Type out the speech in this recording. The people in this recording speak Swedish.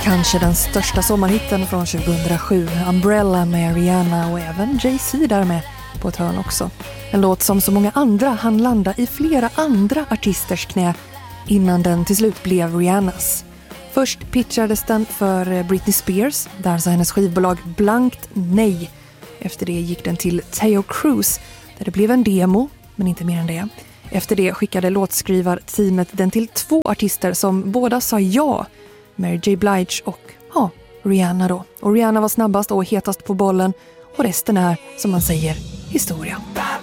Kanske den största sommarhitten från 2007, Umbrella med Rihanna och även Jay-Z där med på ett hörn också. En låt som så många andra hann landa i flera andra artisters knä innan den till slut blev Rihannas. Först pitchades den för Britney Spears, där sa hennes skivbolag blankt nej. Efter det gick den till Tayo Cruz, där det blev en demo, men inte mer än det. Efter det skickade låtskrivarteamet den till 2 artister som båda sa ja, Mary J. Blige och Rihanna då. Och Rihanna var snabbast och hetast på bollen och resten är, som man säger, historia.